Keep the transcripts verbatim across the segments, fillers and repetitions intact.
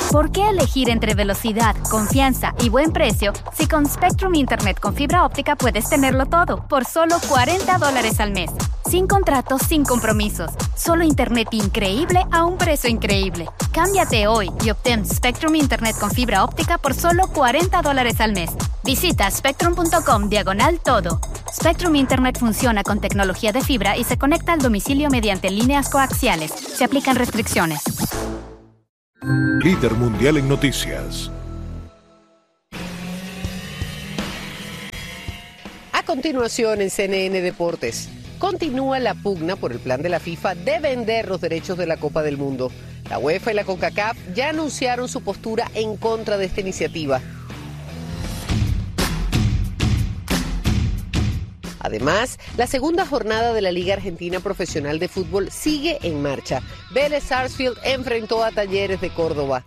¿Por qué elegir entre velocidad, confianza y buen precio si con Spectrum Internet con fibra óptica puedes tenerlo todo por solo cuarenta dólares al mes? Sin contratos, sin compromisos. Solo Internet increíble a un precio increíble. Cámbiate hoy y obtén Spectrum Internet con fibra óptica por solo cuarenta dólares al mes. Visita spectrum.com diagonal todo. Spectrum Internet funciona con tecnología de fibra y se conecta al domicilio mediante líneas coaxiales. Se aplican restricciones. Líder mundial en noticias. A continuación en C N N Deportes. Continúa la pugna por el plan de la FIFA de vender los derechos de la Copa del Mundo. La UEFA y la CONCACAF ya anunciaron su postura en contra de esta iniciativa. Además, la segunda jornada de la Liga Argentina Profesional de Fútbol sigue en marcha. Vélez Sarsfield enfrentó a Talleres de Córdoba.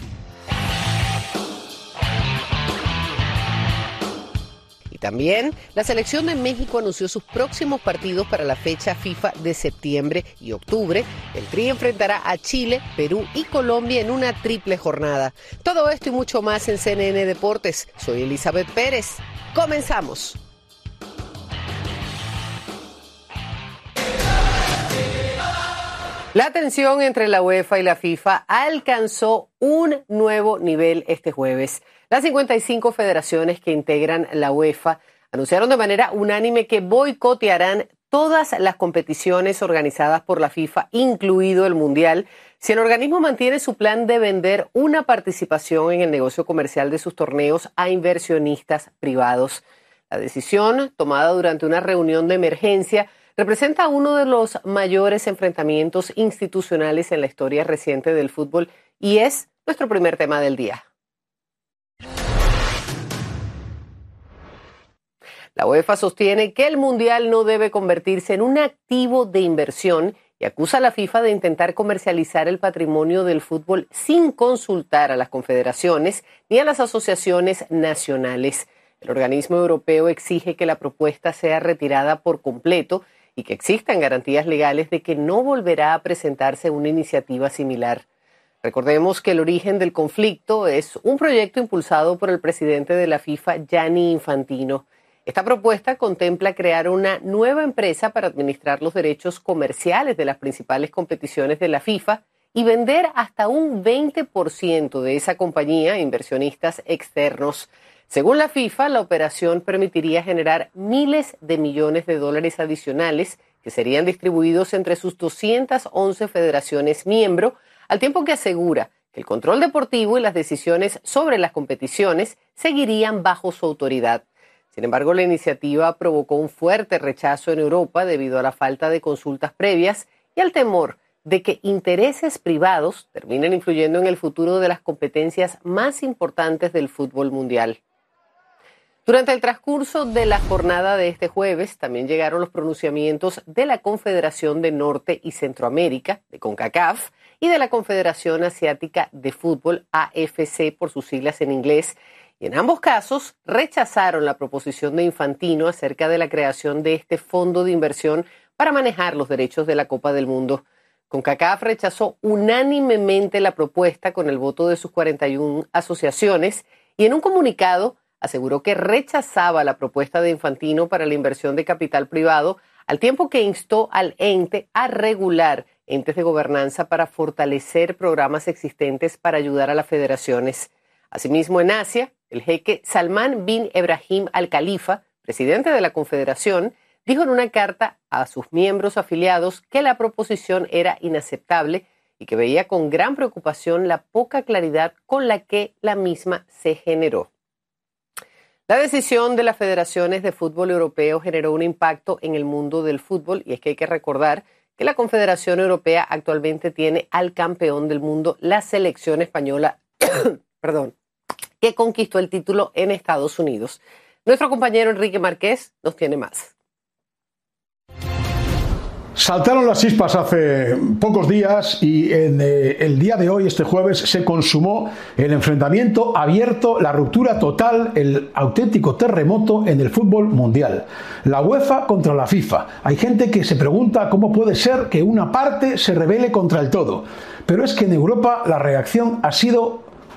Y también, la selección de México anunció sus próximos partidos para la fecha FIFA de septiembre y octubre. El Tri enfrentará a Chile, Perú y Colombia en una triple jornada. Todo esto y mucho más en C N N Deportes. Soy Elizabeth Pérez. ¡Comenzamos! La tensión entre la UEFA y la FIFA alcanzó un nuevo nivel este jueves. Las cincuenta y cinco federaciones que integran la UEFA anunciaron de manera unánime que boicotearán todas las competiciones organizadas por la FIFA, incluido el Mundial, si el organismo mantiene su plan de vender una participación en el negocio comercial de sus torneos a inversionistas privados. La decisión, tomada durante una reunión de emergencia, representa uno de los mayores enfrentamientos institucionales en la historia reciente del fútbol y es nuestro primer tema del día. La UEFA sostiene que el Mundial no debe convertirse en un activo de inversión y acusa a la FIFA de intentar comercializar el patrimonio del fútbol sin consultar a las confederaciones ni a las asociaciones nacionales. El organismo europeo exige que la propuesta sea retirada por completo y que existan garantías legales de que no volverá a presentarse una iniciativa similar. Recordemos que el origen del conflicto es un proyecto impulsado por el presidente de la FIFA, Gianni Infantino. Esta propuesta contempla crear una nueva empresa para administrar los derechos comerciales de las principales competiciones de la FIFA y vender hasta un veinte por ciento de esa compañía a inversionistas externos. Según la FIFA, la operación permitiría generar miles de millones de dólares adicionales que serían distribuidos entre sus doscientas once federaciones miembro, al tiempo que asegura que el control deportivo y las decisiones sobre las competiciones seguirían bajo su autoridad. Sin embargo, la iniciativa provocó un fuerte rechazo en Europa debido a la falta de consultas previas y al temor de que intereses privados terminen influyendo en el futuro de las competencias más importantes del fútbol mundial. Durante el transcurso de la jornada de este jueves, también llegaron los pronunciamientos de la Confederación de Norte y Centroamérica, de CONCACAF, y de la Confederación Asiática de Fútbol, A F C por sus siglas en inglés, y en ambos casos rechazaron la proposición de Infantino acerca de la creación de este fondo de inversión para manejar los derechos de la Copa del Mundo. CONCACAF rechazó unánimemente la propuesta con el voto de sus cuarenta y una asociaciones y en un comunicado aseguró que rechazaba la propuesta de Infantino para la inversión de capital privado, al tiempo que instó al ente a regular entes de gobernanza para fortalecer programas existentes para ayudar a las federaciones. Asimismo, en Asia, el jeque Salman bin Ebrahim Al Khalifa, presidente de la Confederación, dijo en una carta a sus miembros afiliados que la proposición era inaceptable y que veía con gran preocupación la poca claridad con la que la misma se generó. La decisión de las federaciones de fútbol europeo generó un impacto en el mundo del fútbol y es que hay que recordar que la Confederación Europea actualmente tiene al campeón del mundo, la selección española, perdón, que conquistó el título en Estados Unidos. Nuestro compañero Enrique Márquez nos tiene más. Saltaron las chispas hace pocos días y en eh, el día de hoy, este jueves, se consumó el enfrentamiento abierto, la ruptura total, el auténtico terremoto en el fútbol mundial. La UEFA contra la FIFA. Hay gente que se pregunta cómo puede ser que una parte se rebele contra el todo. Pero es que en Europa la reacción ha sido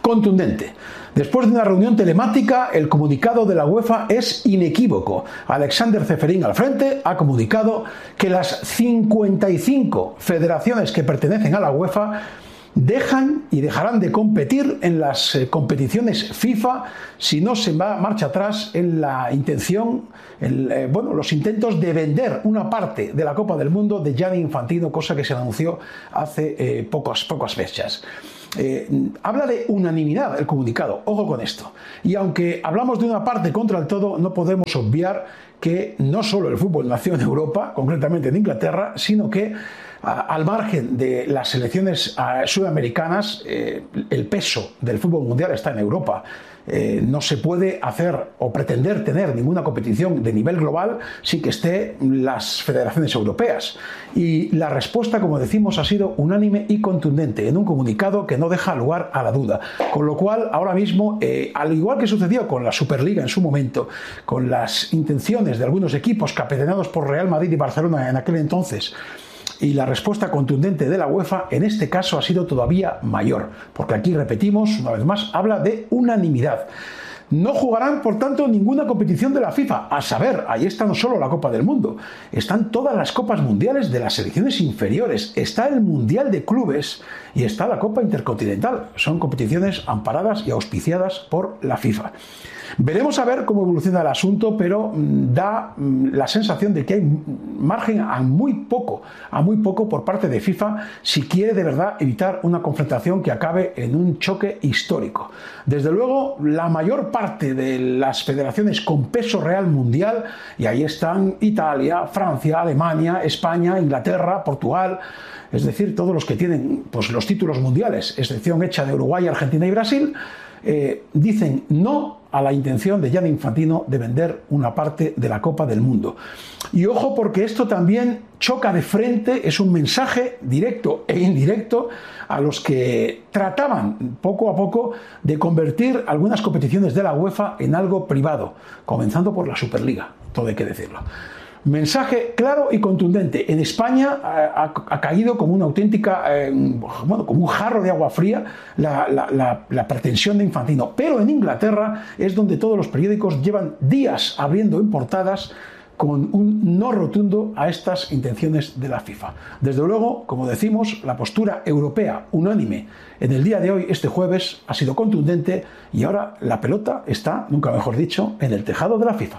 contundente. Después de una reunión telemática, el comunicado de la UEFA es inequívoco. Alexander Ceferín, al frente, ha comunicado que las cincuenta y cinco federaciones que pertenecen a la UEFA dejan y dejarán de competir en las eh, competiciones FIFA si no se va marcha atrás en la intención, en, eh, bueno, los intentos de vender una parte de la Copa del Mundo de Gianni Infantino, cosa que se anunció hace eh, pocas, pocas fechas. Eh, habla de unanimidad el comunicado, ojo con esto. Y aunque hablamos de una parte contra el todo, no podemos obviar que no solo el fútbol nació en Europa, concretamente en Inglaterra, sino que al margen de las selecciones sudamericanas, eh, el peso del fútbol mundial está en Europa. Eh, no se puede hacer o pretender tener ninguna competición de nivel global sin que estén las federaciones europeas. Y la respuesta, como decimos, ha sido unánime y contundente en un comunicado que no deja lugar a la duda. Con lo cual, ahora mismo, eh, al igual que sucedió con la Superliga en su momento, con las intenciones de algunos equipos capitaneados por Real Madrid y Barcelona en aquel entonces, y la respuesta contundente de la UEFA en este caso ha sido todavía mayor, porque aquí, repetimos, una vez más, habla de unanimidad. No jugarán, por tanto, ninguna competición de la FIFA. A saber, ahí está no solo la Copa del Mundo, están todas las Copas Mundiales de las selecciones inferiores, está el Mundial de Clubes y está la Copa Intercontinental. Son competiciones amparadas y auspiciadas por la FIFA. Veremos a ver cómo evoluciona el asunto, pero mmm, da mmm, la sensación de que hay margen a muy poco, a muy poco por parte de FIFA si quiere de verdad evitar una confrontación que acabe en un choque histórico. Desde luego, la mayor parte de las federaciones con peso real mundial, y ahí están Italia, Francia, Alemania, España, Inglaterra, Portugal, es decir, todos los que tienen pues, los títulos mundiales, excepción hecha de Uruguay, Argentina y Brasil, eh, dicen no a la intención de Gianni Infantino de vender una parte de la Copa del Mundo. Y ojo, porque esto también choca de frente, es un mensaje directo e indirecto a los que trataban poco a poco de convertir algunas competiciones de la UEFA en algo privado, comenzando por la Superliga, todo hay que decirlo. Mensaje claro y contundente. En España ha, ha caído como una auténtica, eh, bueno, como un jarro de agua fría la, la, la, la pretensión de Infantino. Pero en Inglaterra es donde todos los periódicos llevan días abriendo en portadas con un no rotundo a estas intenciones de la FIFA. Desde luego, como decimos, la postura europea unánime en el día de hoy, este jueves, ha sido contundente y ahora la pelota está, nunca mejor dicho, en el tejado de la FIFA.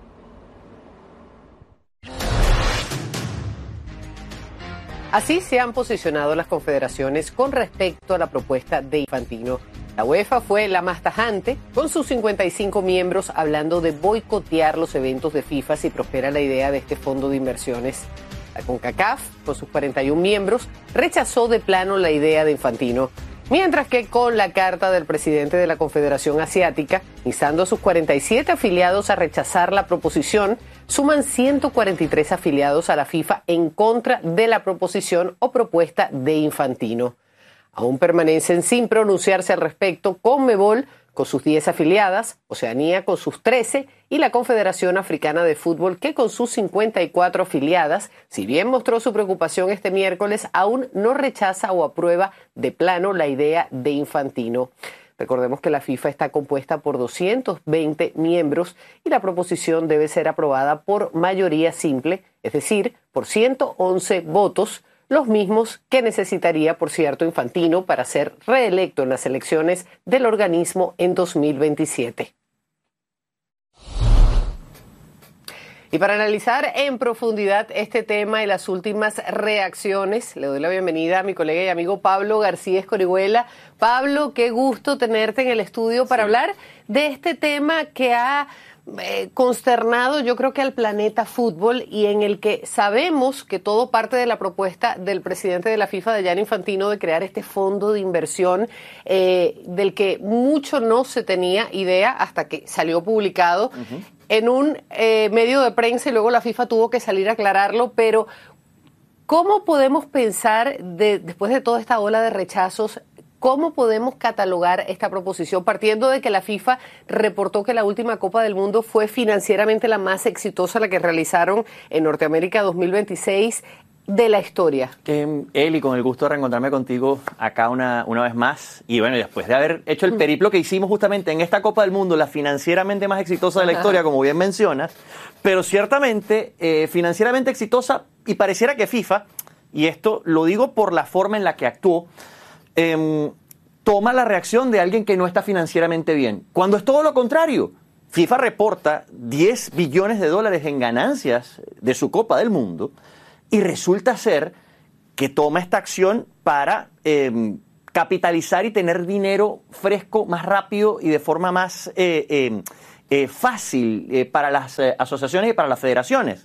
Así se han posicionado las confederaciones con respecto a la propuesta de Infantino. La UEFA fue la más tajante, con sus cincuenta y cinco miembros hablando de boicotear los eventos de FIFA si prospera la idea de este fondo de inversiones. La CONCACAF, con sus cuarenta y un miembros, rechazó de plano la idea de Infantino, mientras que con la carta del presidente de la Confederación Asiática, instando a sus cuarenta y siete afiliados a rechazar la proposición, suman ciento cuarenta y tres afiliados a la FIFA en contra de la proposición o propuesta de Infantino. Aún permanecen sin pronunciarse al respecto Conmebol con sus diez afiliadas, Oceanía con sus trece y la Confederación Africana de Fútbol que con sus cincuenta y cuatro afiliadas, si bien mostró su preocupación este miércoles, aún no rechaza o aprueba de plano la idea de Infantino. Recordemos que la FIFA está compuesta por doscientos veinte miembros y la proposición debe ser aprobada por mayoría simple, es decir, por ciento once votos, los mismos que necesitaría, por cierto, Infantino para ser reelecto en las elecciones del organismo en dos mil veintisiete. Y para analizar en profundidad este tema y las últimas reacciones, le doy la bienvenida a mi colega y amigo Pablo García Escorihuela. Pablo, qué gusto tenerte en el estudio para sí. hablar de este tema que ha eh, consternado, yo creo que al planeta fútbol, y en el que sabemos que todo parte de la propuesta del presidente de la FIFA, de Gianni Infantino, de crear este fondo de inversión eh, del que mucho no se tenía idea hasta que salió publicado. Uh-huh. en un eh, medio de prensa y luego la FIFA tuvo que salir a aclararlo, pero ¿cómo podemos pensar, de, después de toda esta ola de rechazos, cómo podemos catalogar esta proposición partiendo de que la FIFA reportó que la última Copa del Mundo fue financieramente la más exitosa, la que realizaron en Norteamérica dos mil veintiséis, de la historia. Eh, Eli, con el gusto de reencontrarme contigo acá una, una vez más. Y bueno, después de haber hecho el periplo que hicimos justamente en esta Copa del Mundo, la financieramente más exitosa de la historia, como bien mencionas, pero ciertamente eh, financieramente exitosa, y pareciera que FIFA, y esto lo digo por la forma en la que actuó, eh, toma la reacción de alguien que no está financieramente bien, cuando es todo lo contrario. FIFA reporta diez billones de dólares en ganancias de su Copa del Mundo, y resulta ser que toma esta acción para eh, capitalizar y tener dinero fresco más rápido y de forma más eh, eh, eh, fácil eh, para las eh, asociaciones y para las federaciones.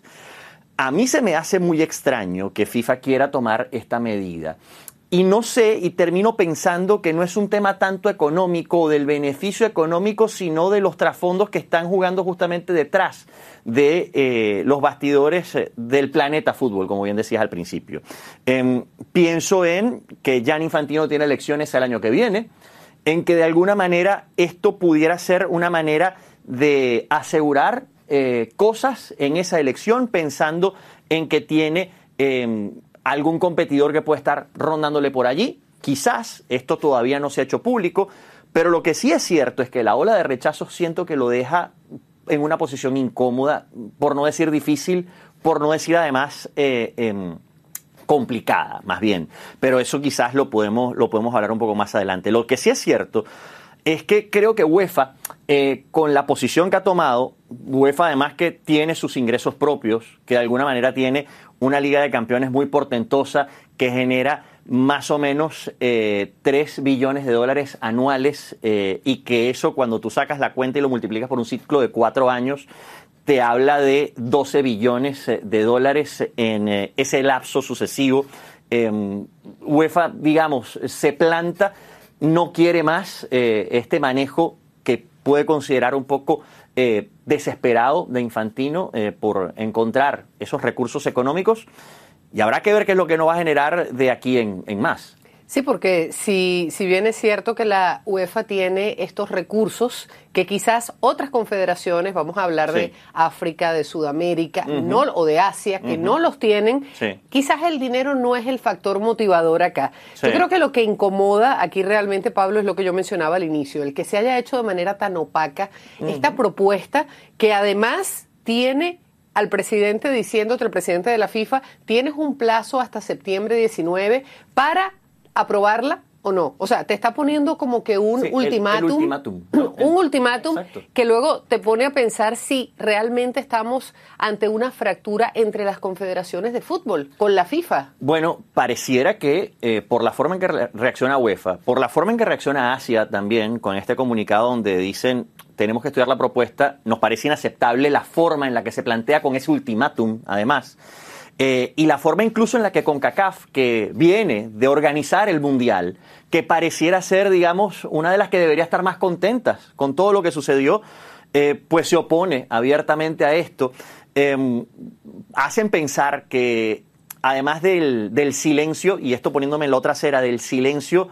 A mí se me hace muy extraño que FIFA quiera tomar esta medida. Y no sé, y termino pensando que no es un tema tanto económico o del beneficio económico, sino de los trasfondos que están jugando justamente detrás de eh, los bastidores del planeta fútbol, como bien decías al principio. Eh, pienso en que Gianni Infantino tiene elecciones el año que viene, en que de alguna manera esto pudiera ser una manera de asegurar eh, cosas en esa elección, pensando en que tiene Eh, algún competidor que puede estar rondándole por allí. Quizás esto todavía no se ha hecho público, pero lo que sí es cierto es que la ola de rechazos siento que lo deja en una posición incómoda, por no decir difícil, por no decir además eh, eh, complicada, más bien. Pero eso quizás lo podemos, lo podemos hablar un poco más adelante. Lo que sí es cierto es que creo que UEFA, eh, con la posición que ha tomado, UEFA además que tiene sus ingresos propios, que de alguna manera tiene una Liga de Campeones muy portentosa que genera más o menos eh, tres billones de dólares anuales eh, y que eso, cuando tú sacas la cuenta y lo multiplicas por un ciclo de cuatro años, te habla de doce billones de dólares en eh, ese lapso sucesivo. Eh, UEFA, digamos, se planta, no quiere más eh, este manejo que puede considerar un poco eh, desesperado de Infantino eh, por encontrar esos recursos económicos, y habrá que ver qué es lo que nos va a generar de aquí en, en más. Sí, porque si, si bien es cierto que la UEFA tiene estos recursos que quizás otras confederaciones, vamos a hablar sí. de África, de Sudamérica, uh-huh. no, o de Asia, que uh-huh. no los tienen, sí. quizás el dinero no es el factor motivador acá. Sí. Yo creo que lo que incomoda aquí realmente, Pablo, es lo que yo mencionaba al inicio, el que se haya hecho de manera tan opaca uh-huh. esta propuesta, que además tiene al presidente diciéndote, el presidente de la FIFA, tienes un plazo hasta septiembre diecinueve para aprobarla o no. O sea, te está poniendo como que un sí, ultimátum, el, el ultimátum. un ultimátum que luego te pone a pensar si realmente estamos ante una fractura entre las confederaciones de fútbol con la FIFA. Bueno, pareciera que eh, por la forma en que re- reacciona UEFA, por la forma en que reacciona Asia también, con este comunicado donde dicen tenemos que estudiar la propuesta, nos parece inaceptable la forma en la que se plantea con ese ultimátum, además. Eh, y la forma incluso en la que CONCACAF, que viene de organizar el Mundial, que pareciera ser, digamos, una de las que debería estar más contentas con todo lo que sucedió, eh, pues se opone abiertamente a esto. Eh, hacen pensar que, además del, del silencio, y esto poniéndome en la otra acera, del silencio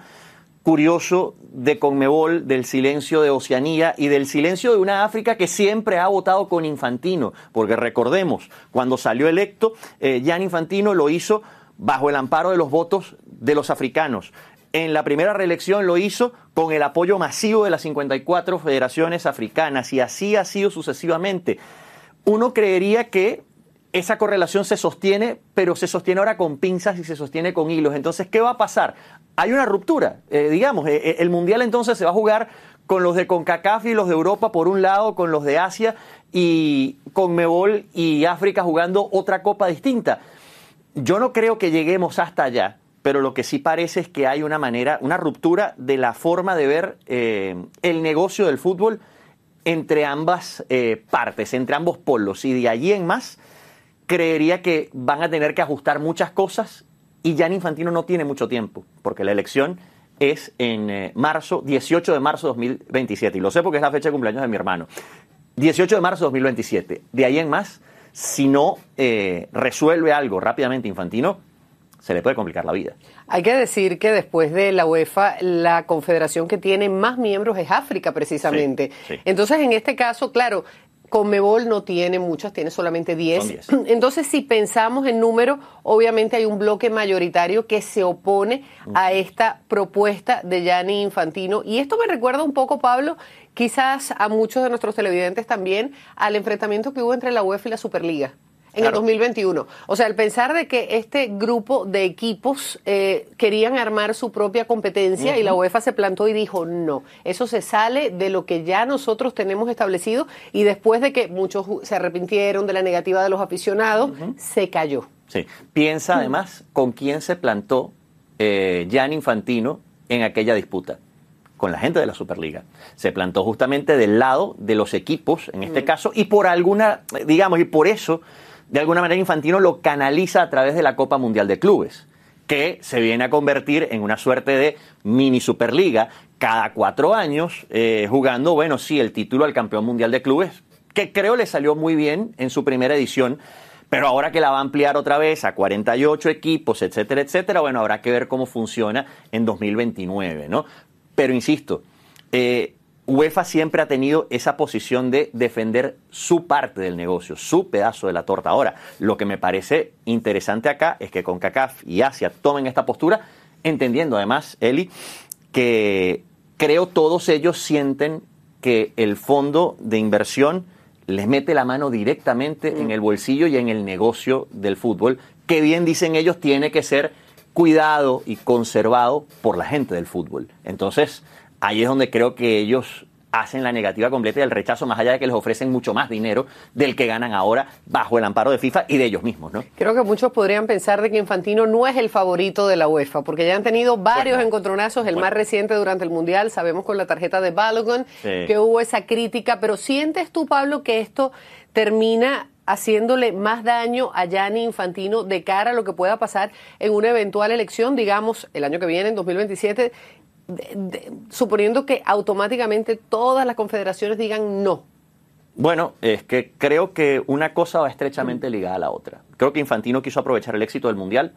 curioso de Conmebol, del silencio de Oceanía y del silencio de una África que siempre ha votado con Infantino, porque recordemos, cuando salió electo, eh, Gianni Infantino lo hizo bajo el amparo de los votos de los africanos. En la primera reelección lo hizo con el apoyo masivo de las cincuenta y cuatro federaciones africanas, y así ha sido sucesivamente. Uno creería que esa correlación se sostiene, pero se sostiene ahora con pinzas y se sostiene con hilos. Entonces, ¿qué va a pasar? Hay una ruptura, eh, digamos, eh, el Mundial entonces se va a jugar con los de CONCACAF y los de Europa por un lado, con los de Asia, y CONMEBOL y África jugando otra copa distinta. Yo no creo que lleguemos hasta allá, pero lo que sí parece es que hay una manera, una ruptura de la forma de ver eh, el negocio del fútbol entre ambas eh, partes, entre ambos polos, y de allí en más creería que van a tener que ajustar muchas cosas, y Gianni Infantino no tiene mucho tiempo, porque la elección es en eh, marzo, dieciocho de marzo de dos mil veintisiete, y lo sé porque es la fecha de cumpleaños de mi hermano. dieciocho de marzo de dos mil veintisiete. De ahí en más, si no eh, resuelve algo rápidamente Infantino, se le puede complicar la vida. Hay que decir que después de la UEFA, la confederación que tiene más miembros es África, precisamente. Sí, sí. Entonces, en este caso, claro, Conmebol no tiene muchas, tiene solamente diez. diez. Entonces, si pensamos en número, obviamente hay un bloque mayoritario que se opone a esta propuesta de Gianni Infantino. Y esto me recuerda un poco, Pablo, quizás a muchos de nuestros televidentes también, al enfrentamiento que hubo entre la UEFA y la Superliga en Claro. el dos mil veintiuno. O sea, el pensar de que este grupo de equipos eh, querían armar su propia competencia, uh-huh, y la UEFA se plantó y dijo, no, eso se sale de lo que ya nosotros tenemos establecido, y después de que muchos se arrepintieron de la negativa de los aficionados, uh-huh, se cayó. Sí. Piensa además con quién se plantó eh, Gianni Infantino en aquella disputa. Con la gente de la Superliga. Se plantó justamente del lado de los equipos, en este uh-huh, caso, y por alguna, digamos, y por eso de alguna manera Infantino lo canaliza a través de la Copa Mundial de Clubes, que se viene a convertir en una suerte de mini Superliga cada cuatro años, eh, jugando, bueno, sí, el título al campeón mundial de clubes, que creo le salió muy bien en su primera edición, pero ahora que la va a ampliar otra vez a cuarenta y ocho equipos, etcétera, etcétera, bueno, habrá que ver cómo funciona en dos mil veintinueve, ¿no? Pero insisto, eh, UEFA siempre ha tenido esa posición de defender su parte del negocio, su pedazo de la torta. Ahora, lo que me parece interesante acá es que CONCACAF y Asia tomen esta postura, entendiendo además, Eli, que creo todos ellos sienten que el fondo de inversión les mete la mano directamente mm. en el bolsillo y en el negocio del fútbol, que bien dicen ellos tiene que ser cuidado y conservado por la gente del fútbol. Entonces, ahí es donde creo que ellos hacen la negativa completa y el rechazo, más allá de que les ofrecen mucho más dinero del que ganan ahora bajo el amparo de FIFA y de ellos mismos, ¿no? Creo que muchos podrían pensar de que Infantino no es el favorito de la UEFA, porque ya han tenido varios bueno, encontronazos, el bueno. más reciente durante el Mundial, sabemos con la tarjeta de Balogun, sí. que hubo esa crítica, pero ¿sientes tú, Pablo, que esto termina haciéndole más daño a Gianni Infantino de cara a lo que pueda pasar en una eventual elección, digamos, el año que viene, en dos mil veintisiete, de, de, suponiendo que automáticamente todas las confederaciones digan no? Bueno, es que creo que una cosa va estrechamente ligada a la otra. Creo que Infantino quiso aprovechar el éxito del Mundial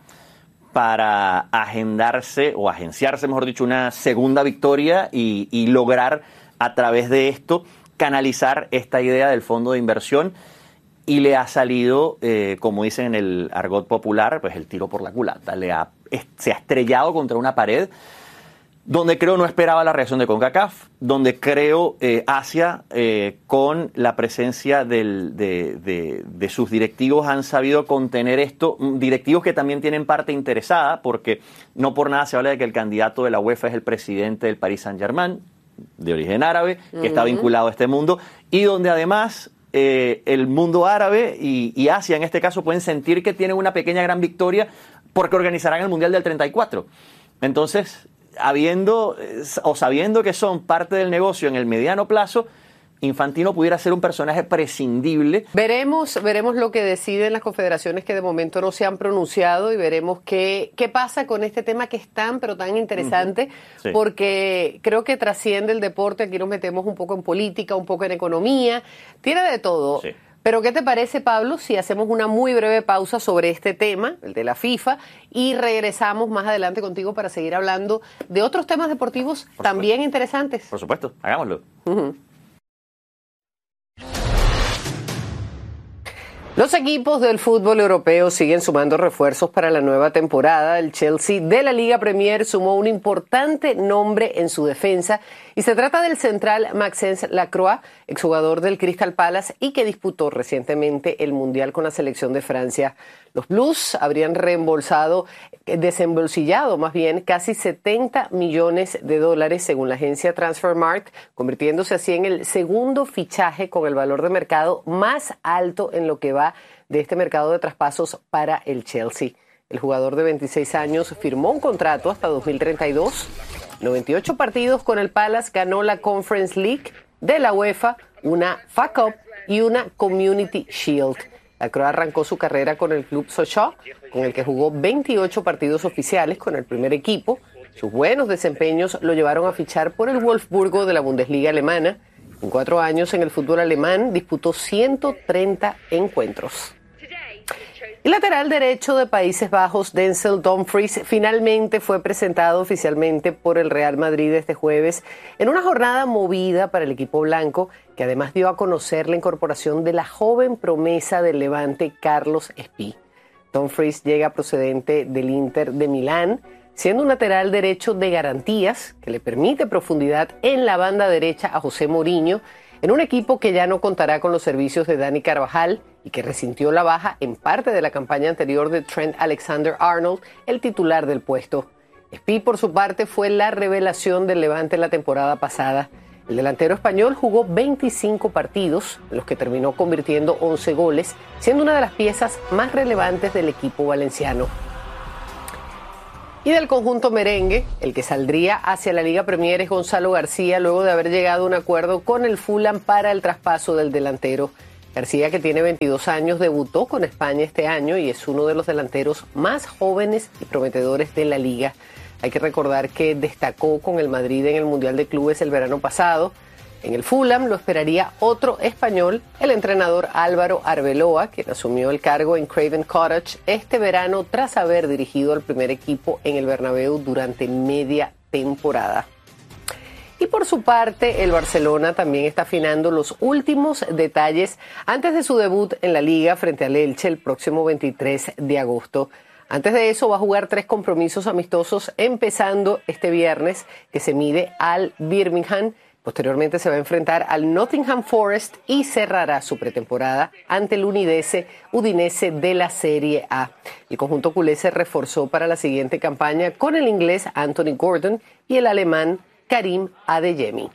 para agendarse, o agenciarse, mejor dicho, una segunda victoria y, y lograr a través de esto canalizar esta idea del fondo de inversión. Y le ha salido, eh, como dicen en el argot popular, pues el tiro por la culata. Le ha, es, se ha estrellado contra una pared donde creo no esperaba la reacción de CONCACAF, donde creo eh, Asia, eh, con la presencia del, de, de, de sus directivos, han sabido contener esto. Directivos que también tienen parte interesada, porque no por nada se habla de que el candidato de la UEFA es el presidente del Paris Saint-Germain, de origen árabe, que uh-huh. está vinculado a este mundo, y donde además Eh, el mundo árabe y, y Asia en este caso pueden sentir que tienen una pequeña gran victoria porque organizarán el Mundial del treinta y cuatro. Entonces, habiendo eh, o sabiendo que son parte del negocio en el mediano plazo, Infantino pudiera ser un personaje prescindible. Veremos, veremos lo que deciden las confederaciones que de momento no se han pronunciado y veremos qué, qué pasa con este tema que es tan, pero tan interesante, uh-huh. sí. porque creo que trasciende el deporte. Aquí nos metemos un poco en política, un poco en economía, tiene de todo. Sí. Pero ¿qué te parece, Pablo, si hacemos una muy breve pausa sobre este tema, el de la FIFA, y regresamos más adelante contigo para seguir hablando de otros temas deportivos Por también supuesto. interesantes? Por supuesto, hagámoslo. Uh-huh. Los equipos del fútbol europeo siguen sumando refuerzos para la nueva temporada. El Chelsea de la Liga Premier sumó un importante nombre en su defensa y se trata del central Maxence Lacroix, exjugador del Crystal Palace y que disputó recientemente el Mundial con la selección de Francia. Los Blues habrían reembolsado, desembolsillado más bien, casi setenta millones de dólares según la agencia Transfermarkt, convirtiéndose así en el segundo fichaje con el valor de mercado más alto en lo que va de este mercado de traspasos para el Chelsea. El jugador de veintiséis años firmó un contrato hasta dos mil treinta y dos. noventa y ocho partidos con el Palace, ganó la Conference League de la UEFA, una F A Cup y una Community Shield. Lacroix arrancó su carrera con el club Sochaux, con el que jugó veintiocho partidos oficiales con el primer equipo. Sus buenos desempeños lo llevaron a fichar por el Wolfsburgo de la Bundesliga alemana. En cuatro años en el fútbol alemán disputó ciento treinta encuentros. Y lateral derecho de Países Bajos, Denzel Dumfries, finalmente fue presentado oficialmente por el Real Madrid este jueves en una jornada movida para el equipo blanco, que además dio a conocer la incorporación de la joven promesa del Levante, Carlos Espí. Dumfries llega procedente del Inter de Milán, siendo un lateral derecho de garantías que le permite profundidad en la banda derecha a José Mourinho, en un equipo que ya no contará con los servicios de Dani Carvajal y que resintió la baja en parte de la campaña anterior de Trent Alexander-Arnold, el titular del puesto. Espí, por su parte, fue la revelación del Levante la temporada pasada. El delantero español jugó veinticinco partidos, en los que terminó convirtiendo once goles, siendo una de las piezas más relevantes del equipo valenciano. Y del conjunto merengue, el que saldría hacia la Liga Premier es Gonzalo García, luego de haber llegado a un acuerdo con el Fulham para el traspaso del delantero. García, que tiene veintidós años, debutó con España este año y es uno de los delanteros más jóvenes y prometedores de la liga. Hay que recordar que destacó con el Madrid en el Mundial de Clubes el verano pasado. En el Fulham lo esperaría otro español, el entrenador Álvaro Arbeloa, quien asumió el cargo en Craven Cottage este verano tras haber dirigido al primer equipo en el Bernabéu durante media temporada. Y por su parte, el Barcelona también está afinando los últimos detalles antes de su debut en la Liga frente al Elche el próximo veintitrés de agosto. Antes de eso va a jugar tres compromisos amistosos, empezando este viernes, que se mide al Birmingham. Posteriormente se va a enfrentar al Nottingham Forest y cerrará su pretemporada ante el Udinese, Udinese de la Serie A. El conjunto culé se reforzó para la siguiente campaña con el inglés Anthony Gordon y el alemán Karim Adeyemi.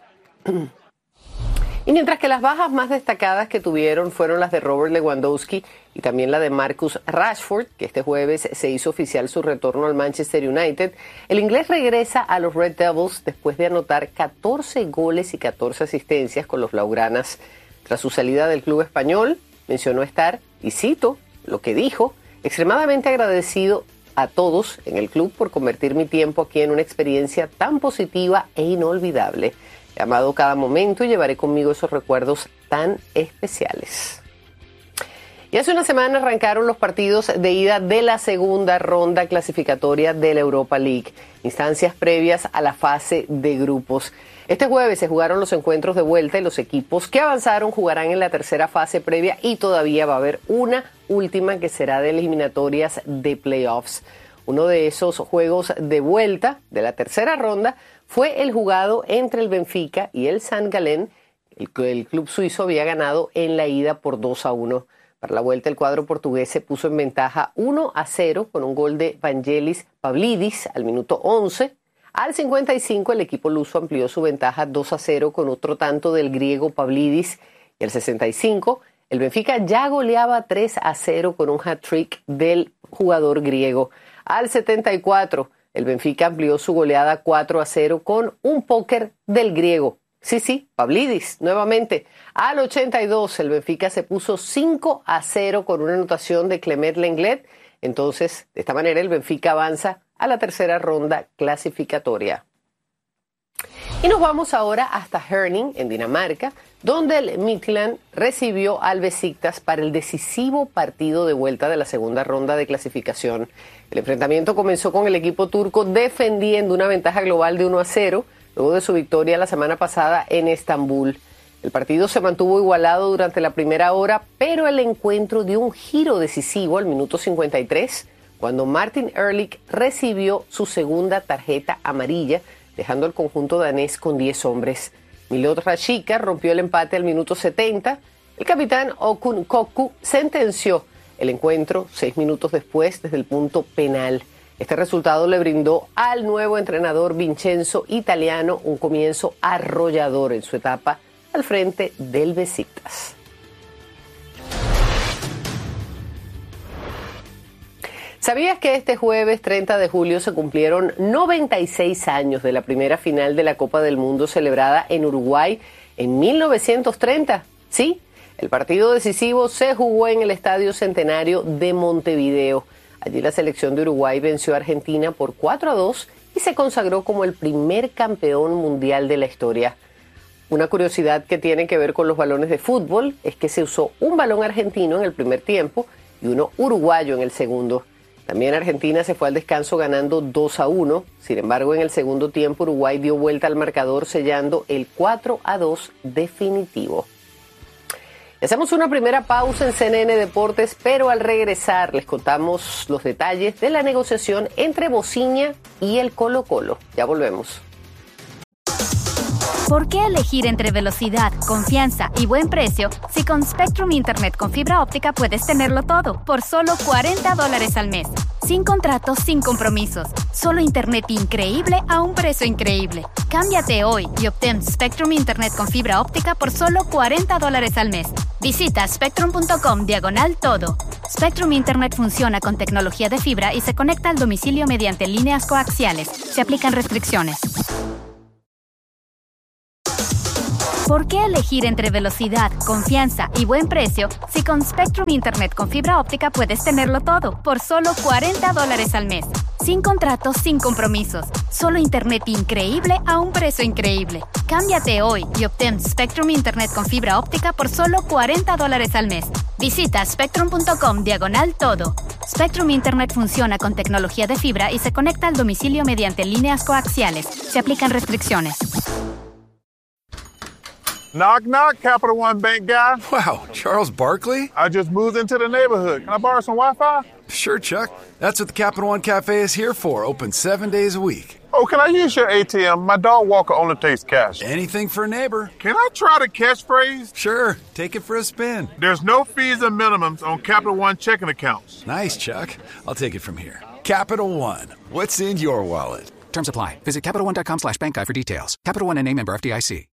Y mientras que las bajas más destacadas que tuvieron fueron las de Robert Lewandowski y también la de Marcus Rashford, que este jueves se hizo oficial su retorno al Manchester United, el inglés regresa a los Red Devils después de anotar catorce goles y catorce asistencias con los blaugranas. Tras su salida del club español, mencionó estar, y cito lo que dijo, extremadamente agradecido a todos en el club por convertir mi tiempo aquí en una experiencia tan positiva e inolvidable. He amado cada momento y llevaré conmigo esos recuerdos tan especiales. Y hace una semana arrancaron los partidos de ida de la segunda ronda clasificatoria de la Europa League, instancias previas a la fase de grupos. Este jueves se jugaron los encuentros de vuelta y los equipos que avanzaron jugarán en la tercera fase previa y todavía va a haber una última que será de eliminatorias de playoffs. Uno de esos juegos de vuelta de la tercera ronda fue el jugado entre el Benfica y el Saint Gallen. El, el club suizo había ganado en la ida por dos a uno. Para la vuelta, el cuadro portugués se puso en ventaja uno a cero con un gol de Vangelis Pavlidis al minuto once. Al cincuenta y cinco, el equipo luso amplió su ventaja dos a cero con otro tanto del griego Pavlidis. Y al sesenta y cinco, el Benfica ya goleaba tres a cero con un hat-trick del jugador griego. Al setenta y cuatro, el Benfica amplió su goleada cuatro a cero con un póker del griego. Sí, sí, Pavlidis, nuevamente. Al ochenta y dos, el Benfica se puso cinco a cero con una anotación de Clement Lenglet. Entonces, de esta manera, el Benfica avanza a la tercera ronda clasificatoria. Y nos vamos ahora hasta Herning, en Dinamarca, donde el Midtjylland recibió al Besiktas para el decisivo partido de vuelta de la segunda ronda de clasificación. El enfrentamiento comenzó con el equipo turco defendiendo una ventaja global de uno a cero, luego de su victoria la semana pasada en Estambul. El partido se mantuvo igualado durante la primera hora, pero el encuentro dio un giro decisivo al minuto cincuenta y tres, cuando Martin Ehrlich recibió su segunda tarjeta amarilla, dejando al conjunto danés con diez hombres. Milot Rashica rompió el empate al minuto setenta. El capitán Okun Kokku sentenció el encuentro seis minutos después desde el punto penal. Este resultado le brindó al nuevo entrenador Vincenzo Italiano un comienzo arrollador en su etapa al frente del Besiktas. ¿Sabías que este jueves treinta de julio se cumplieron noventa y seis años de la primera final de la Copa del Mundo celebrada en Uruguay en mil novecientos treinta? Sí, el partido decisivo se jugó en el Estadio Centenario de Montevideo. Allí la selección de Uruguay venció a Argentina por cuatro a dos y se consagró como el primer campeón mundial de la historia. Una curiosidad que tiene que ver con los balones de fútbol es que se usó un balón argentino en el primer tiempo y uno uruguayo en el segundo. También Argentina se fue al descanso ganando dos a uno. Sin embargo, en el segundo tiempo Uruguay dio vuelta al marcador sellando el cuatro a dos definitivo. Hacemos una primera pausa en C N N Deportes, pero al regresar les contamos los detalles de la negociación entre Bociña y el Colo-Colo. Ya volvemos. ¿Por qué elegir entre velocidad, confianza y buen precio si con Spectrum Internet con fibra óptica puedes tenerlo todo por solo cuarenta dólares al mes? Sin contratos, sin compromisos. Solo internet increíble a un precio increíble. Cámbiate hoy y obtén Spectrum Internet con fibra óptica por solo cuarenta dólares al mes. Visita spectrum.com diagonal todo. Spectrum Internet funciona con tecnología de fibra y se conecta al domicilio mediante líneas coaxiales. Se aplican restricciones. ¿Por qué elegir entre velocidad, confianza y buen precio si con Spectrum Internet con fibra óptica puedes tenerlo todo por solo cuarenta dólares al mes? Sin contratos, sin compromisos. Solo internet increíble a un precio increíble. Cámbiate hoy y obtén Spectrum Internet con fibra óptica por solo cuarenta dólares al mes. Visita spectrum.com diagonal todo. Spectrum Internet funciona con tecnología de fibra y se conecta al domicilio mediante líneas coaxiales. Se aplican restricciones. Knock, knock, Capital One Bank guy. Wow, Charles Barkley? I just moved into the neighborhood. Can I borrow some Wi-Fi? Sure, Chuck. That's what the Capital One Cafe is here for, open seven days a week. Oh, can I use your A T M? My dog walker only takes cash. Anything for a neighbor. Can I try the catchphrase? Sure, take it for a spin. There's no fees or minimums on Capital One checking accounts. Nice, Chuck. I'll take it from here. Capital One, what's in your wallet? Terms apply. Visit CapitalOne.com slash bank guide for details. Capital One N A member F D I C.